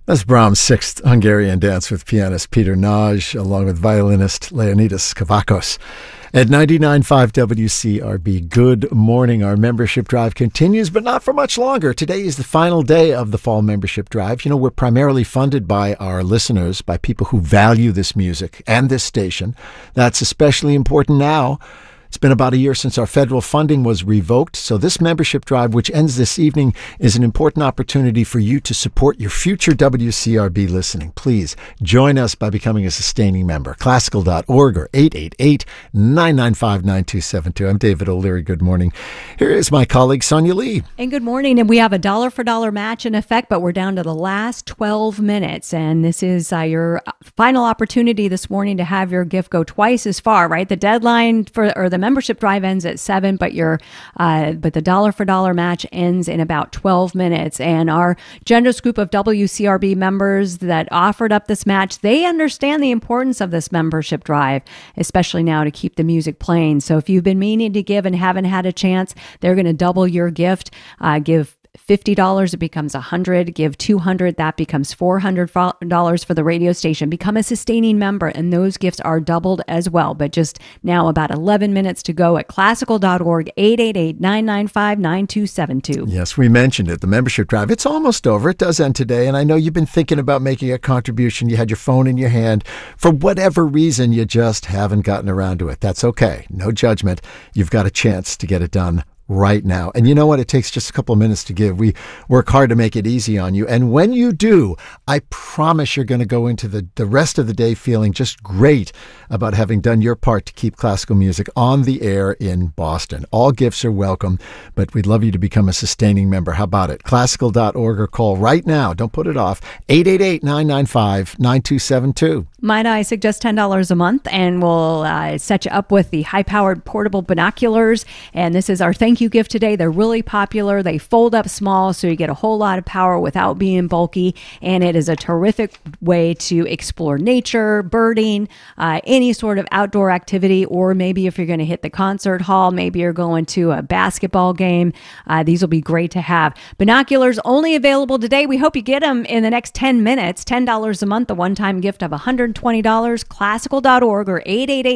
That's Brahms' Sixth Hungarian Dance with pianist Peter Nagy, along with violinist Leonidas Kavakos. At 99.5 WCRB, good morning. Our membership drive continues, but not for much longer. Today is the final day of the fall membership drive. You know, we're primarily funded by our listeners, by people who value this music and this station. That's especially important now. It's been about a year since our federal funding was revoked, so this membership drive, which ends this evening, is an important opportunity for you to support your future WCRB listening. Please join us by becoming a sustaining member. Classical.org or 888-995-9272. I'm David O'Leary. Good morning. Here is my colleague, Sonia Lee. And good morning. And we have a dollar-for-dollar match in effect, but we're down to the last 12 minutes. And this is your final opportunity this morning to have your gift go twice as far, right? The deadline for the membership drive ends at 7, but the dollar for dollar match ends in about 12 minutes. And our generous group of WCRB members that offered up this match, they understand the importance of this membership drive, especially now to keep the music playing. So if you've been meaning to give and haven't had a chance, they're going to double your gift. Give $50, it becomes $100. Give $200, that becomes $400 for the radio station. Become a sustaining member, and those gifts are doubled as well. But just now, about 11 minutes to go at classical.org, 888-995-9272. Yes, we mentioned it. The membership drive, it's almost over. It does end today, and I know you've been thinking about making a contribution. You had your phone in your hand. For whatever reason, you just haven't gotten around to it. That's okay. No judgment. You've got a chance to get it done right now. And you know what? It takes just a couple of minutes to give. We work hard to make it easy on you. And when you do, I promise you're going to go into the rest of the day feeling just great about having done your part to keep classical music on the air in Boston. All gifts are welcome, but we'd love you to become a sustaining member. How about it? Classical.org or call right now. Don't put it off. 888-995-9272. Might I suggest $10 a month, and we'll set you up with the high-powered portable binoculars. And this is our thank you gift today. They're really popular. They fold up small, so you get a whole lot of power without being bulky. And it is a terrific way to explore nature, birding, any sort of outdoor activity, or maybe if you're going to hit the concert hall, maybe you're going to a basketball game. These will be great to have. Binoculars only available today. We hope you get them in the next 10 minutes. $10 a month, a one-time gift of $120. Classical.org or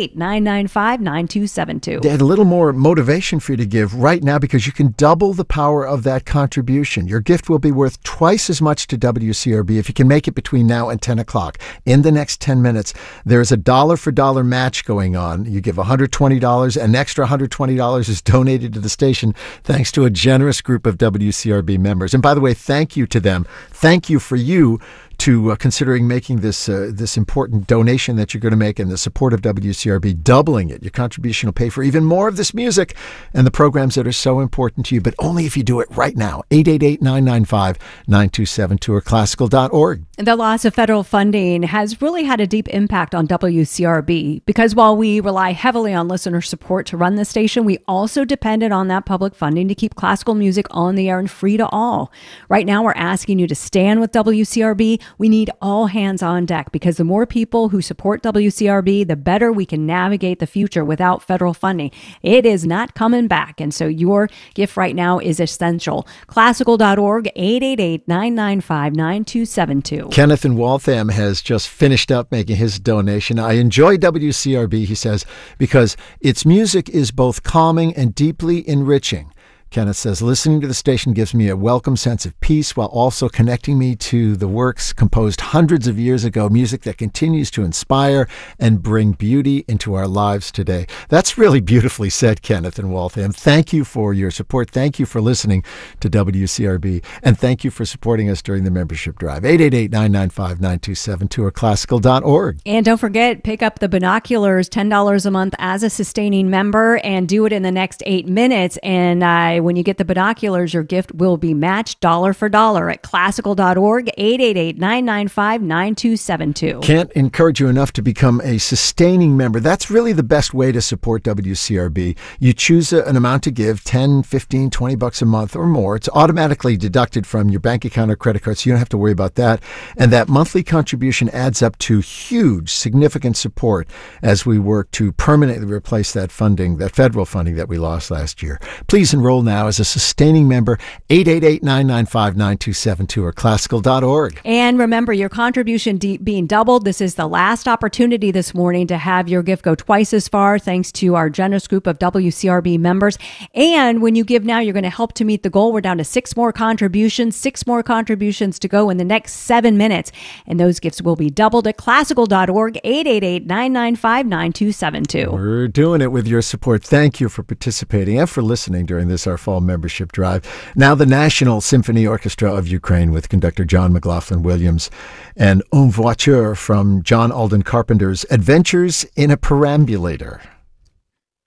888-995-9272. They had a little more motivation for you to give right now because you can double the power of that contribution. Your gift will be worth twice as much to WCRB if you can make it between now and 10 o'clock. In the next 10 minutes, there's a dollar-for-dollar match going on. You give $120, an extra $120 is donated to the station thanks to a generous group of WCRB members. And by the way, thank you to them. Thank you for you to considering making this important donation that you're going to make in the support of WCRB, doubling it. Your contribution will pay for even more of this music and the programs that are so important to you, but only if you do it right now. 888-995-9272 or classical.org. The loss of federal funding has really had a deep impact on WCRB because while we rely heavily on listener support to run the station, we also depended on that public funding to keep classical music on the air and free to all. Right now, we're asking you to stand with WCRB. We need all hands on deck because the more people who support WCRB, the better we can navigate the future without federal funding. It is not coming back, and so your gift right now is essential. Classical.org, 888-995-9272. Kenneth in Waltham has just finished up making his donation. I enjoy WCRB, he says, because its music is both calming and deeply enriching. Kenneth says, listening to the station gives me a welcome sense of peace while also connecting me to the works composed hundreds of years ago, music that continues to inspire and bring beauty into our lives today. That's really beautifully said, Kenneth in Waltham. Thank you for your support. Thank you for listening to WCRB. And thank you for supporting us during the membership drive. 888-995-9272 or classical.org. And don't forget, pick up the binoculars, $10 a month as a sustaining member, and do it in the next 8 minutes. And when you get the binoculars, your gift will be matched dollar for dollar at classical.org, 888-995-9272. Can't encourage you enough to become a sustaining member. That's really the best way to support WCRB. You choose an amount to give, 10, 15, 20 bucks a month or more. It's automatically deducted from your bank account or credit card, so you don't have to worry about that. And that monthly contribution adds up to huge, significant support as we work to permanently replace that funding, that federal funding that we lost last year. Please enroll now as a sustaining member, 888-995-9272 or classical.org. And remember, your contribution being doubled. This is the last opportunity this morning to have your gift go twice as far, thanks to our generous group of WCRB members. And when you give now, you're going to help to meet the goal. We're down to 6 more contributions to go in the next 7 minutes. And those gifts will be doubled at classical.org, 888-995-9272. We're doing it with your support. Thank you for participating and for listening during this, our fall membership drive. Now the National Symphony Orchestra of Ukraine with conductor John McLaughlin Williams and En Voiture from John Alden Carpenter's Adventures in a Perambulator.